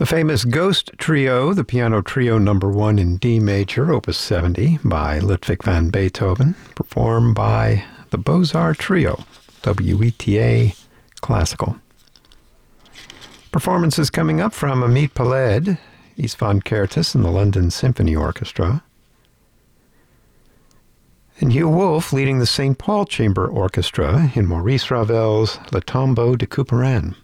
The famous Ghost Trio, the piano trio number 1 in D major, opus 70, by Ludwig van Beethoven, performed by the Beaux-Arts Trio, WETA Classical. Performances coming up from Amit Peled, Istvan Kertész and the London Symphony Orchestra, and Hugh Wolf leading the St. Paul Chamber Orchestra in Maurice Ravel's Le Tombeau de Couperin.